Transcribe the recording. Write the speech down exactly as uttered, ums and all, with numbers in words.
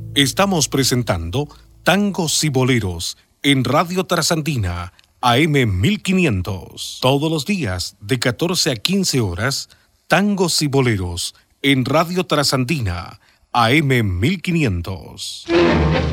Estamos presentando Tangos y Boleros en Radio Trasandina, A M mil quinientos. Todos los días de catorce a quince horas, Tangos y Boleros en Radio Trasandina, A M mil quinientos.